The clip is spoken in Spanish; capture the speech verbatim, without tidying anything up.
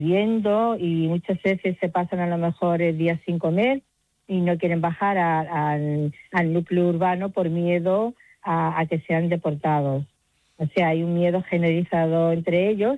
viendo y muchas veces se pasan a lo mejor el día sin comer y no quieren bajar a, a, al núcleo urbano por miedo a, a que sean deportados. O sea, hay un miedo generalizado entre ellos